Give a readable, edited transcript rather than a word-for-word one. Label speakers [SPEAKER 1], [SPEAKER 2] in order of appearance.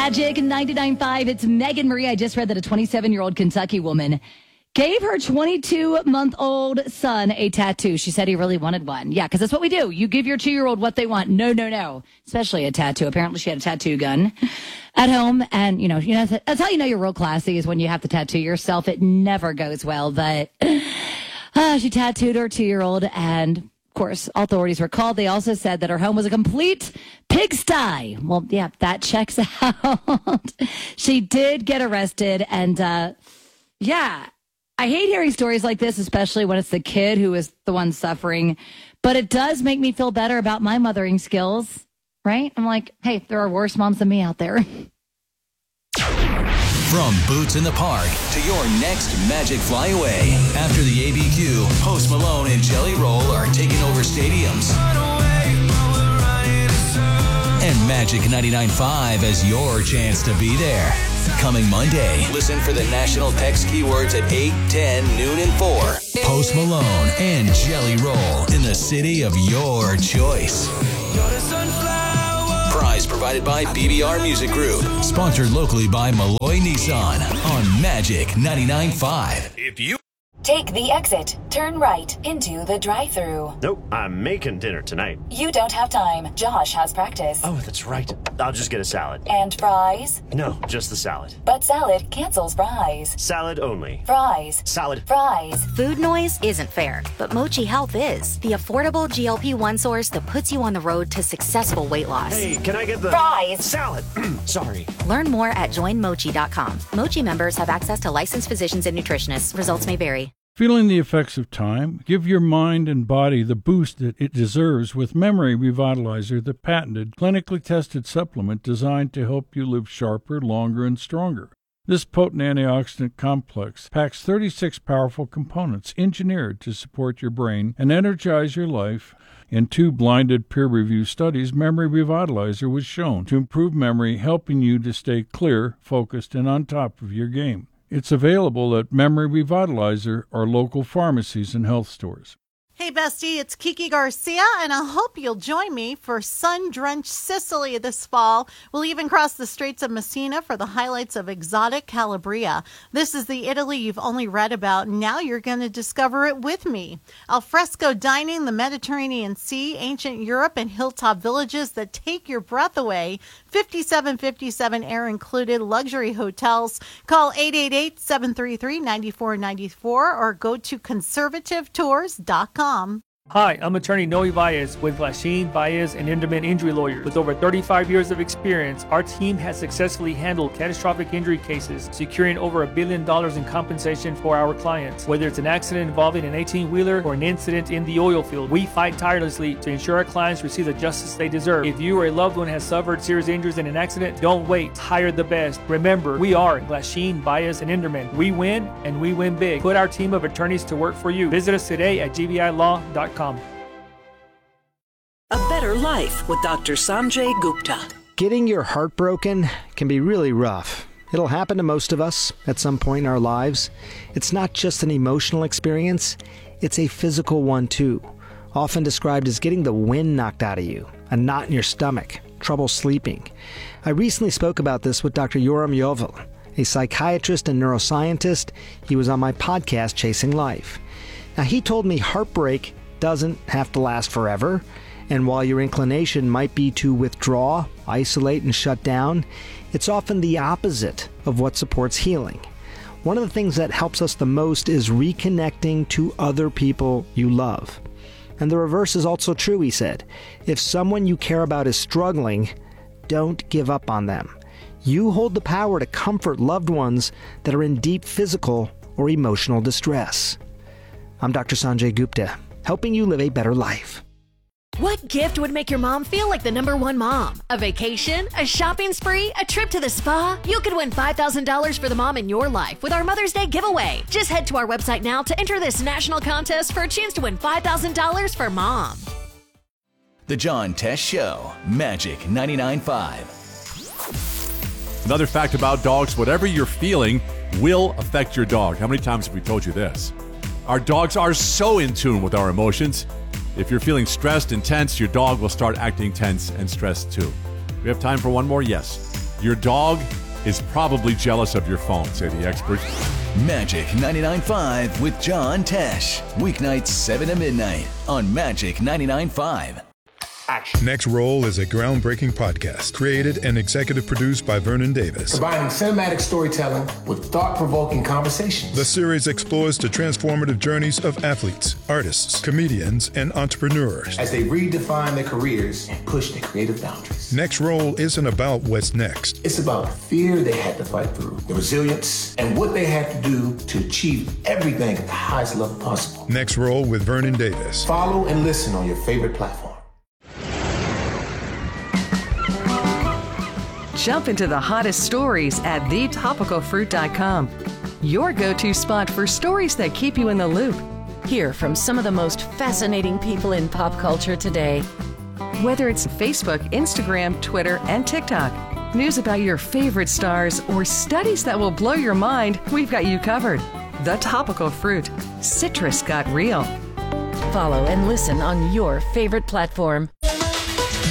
[SPEAKER 1] Magic 99.5. It's Megan Marie. I just read that a 27-year-old Kentucky woman gave her 22-month-old son a tattoo. She said he really wanted one. Yeah, because that's what we do. You give your 2-year-old what they want. No. Especially a tattoo. Apparently she had a tattoo gun at home. And, that's how you know you're real classy is when you have to tattoo yourself. It never goes well. But she tattooed her 2-year-old, and of course, authorities were called. They also said that her home was a complete pigsty. Well, yeah, that checks out. She did get arrested, and yeah, I hate hearing stories like this, especially when it's the kid who is the one suffering. But it does make me feel better about my mothering skills, right? I'm like, hey, there are worse moms than me out there.
[SPEAKER 2] From Boots in the Park to your next Magic Flyaway. After the ABQ, Post Malone and Jelly Roll are taking over stadiums. And Magic 99.5 as your chance to be there. Coming Monday, listen for the national text keywords at 8, 10, noon, and 4. Post Malone and Jelly Roll in the city of your choice. Prize provided by BBR Music Group. Sponsored locally by Malloy Nissan on Magic 99.5.
[SPEAKER 3] If you
[SPEAKER 4] take the exit, turn right into the drive-thru.
[SPEAKER 5] Nope, I'm making dinner tonight.
[SPEAKER 4] You don't have time. Josh has practice.
[SPEAKER 5] Oh, that's right. I'll just get a salad.
[SPEAKER 4] And fries?
[SPEAKER 5] No, just the salad.
[SPEAKER 4] But salad cancels fries.
[SPEAKER 5] Salad only.
[SPEAKER 4] Fries.
[SPEAKER 5] Salad.
[SPEAKER 4] Fries.
[SPEAKER 6] Food noise isn't fair, but Mochi Health is. The affordable GLP-1 source that puts you on the road to successful weight loss.
[SPEAKER 5] Hey, can I get the
[SPEAKER 4] fries?
[SPEAKER 5] Salad. Sorry.
[SPEAKER 6] Learn more at joinmochi.com. Mochi members have access to licensed physicians and nutritionists. Results may vary.
[SPEAKER 7] Feeling the effects of time? Give your mind and body the boost that it deserves with Memory Revitalizer, the patented, clinically tested supplement designed to help you live sharper, longer, and stronger. This potent antioxidant complex packs 36 powerful components engineered to support your brain and energize your life. In 2 blinded peer-reviewed studies, Memory Revitalizer was shown to improve memory, helping you to stay clear, focused, and on top of your game. It's available at Memory Revitalizer or local pharmacies and health stores.
[SPEAKER 8] Hey, bestie, it's Kiki Garcia, and I hope you'll join me for sun-drenched Sicily this fall. We'll even cross the Straits of Messina for the highlights of exotic Calabria. This is the Italy you've only read about. Now you're going to discover it with me. Alfresco dining, the Mediterranean Sea, ancient Europe, and hilltop villages that take your breath away. 5757 air included, luxury hotels. Call 888-733-9494 or go to conservativetours.com.
[SPEAKER 9] Hi, I'm attorney Noe Baez with Glasheen, Baez, and Inderman Injury Lawyers. With over 35 years of experience, our team has successfully handled catastrophic injury cases, securing over $1 billion in compensation for our clients. Whether it's an accident involving an 18-wheeler or an incident in the oil field, we fight tirelessly to ensure our clients receive the justice they deserve. If you or a loved one has suffered serious injuries in an accident, don't wait. Hire the best. Remember, we are Glasheen, Baez, and Inderman. We win, and we win big. Put our team of attorneys to work for you. Visit us today at gbilaw.com.
[SPEAKER 10] A Better Life with Dr. Sanjay Gupta.
[SPEAKER 11] Getting your heart broken can be really rough. It'll happen to most of us at some point in our lives. It's not just an emotional experience, it's a physical one too. Often described as getting the wind knocked out of you, a knot in your stomach, trouble sleeping. I recently spoke about this with Dr. Yoram Yovel, a psychiatrist and neuroscientist. He was on my podcast, Chasing Life. Now, he told me heartbreak doesn't have to last forever, and while your inclination might be to withdraw, isolate, and shut down, it's often the opposite of what supports healing. One of the things that helps us the most is reconnecting to other people you love. And the reverse is also true, he said. If someone you care about is struggling, don't give up on them. You hold the power to comfort loved ones that are in deep physical or emotional distress. I'm Dr. Sanjay Gupta, helping you live a better life.
[SPEAKER 12] What gift would make your mom feel like the #1 mom? A vacation? A shopping spree? A trip to the spa? You could win $5,000 for the mom in your life with our Mother's Day giveaway. Just head to our website now to enter this national contest for a chance to win $5,000 for mom.
[SPEAKER 2] The John Tesh Show, Magic 99.5.
[SPEAKER 3] Another fact about dogs, whatever you're feeling will affect your dog. How many times have we told you this? Our dogs are so in tune with our emotions. If you're feeling stressed and tense, your dog will start acting tense and stressed too. We have time for one more? Yes. Your dog is probably jealous of your phone, say the experts.
[SPEAKER 2] Magic 99.5 with John Tesh. Weeknights 7 to midnight on Magic 99.5.
[SPEAKER 13] Next Roll is a groundbreaking podcast created and executive produced by Vernon Davis.
[SPEAKER 14] Combining cinematic storytelling with thought-provoking conversations.
[SPEAKER 13] The series explores the transformative journeys of athletes, artists, comedians, and entrepreneurs
[SPEAKER 14] as they redefine their careers and push their creative boundaries.
[SPEAKER 13] Next Roll isn't about what's next.
[SPEAKER 14] It's about the fear they had to fight through, the resilience, and what they had to do to achieve everything at the highest level possible.
[SPEAKER 13] Next Roll with Vernon Davis.
[SPEAKER 14] Follow and listen on your favorite platform.
[SPEAKER 15] Jump into the hottest stories at thetopicalfruit.com. Your go-to spot for stories that keep you in the loop.
[SPEAKER 16] Hear from some of the most fascinating people in pop culture today.
[SPEAKER 15] Whether it's Facebook, Instagram, Twitter, and TikTok, news about your favorite stars, or studies that will blow your mind, we've got you covered. The Topical Fruit. Citrus got real.
[SPEAKER 16] Follow and listen on your favorite platform.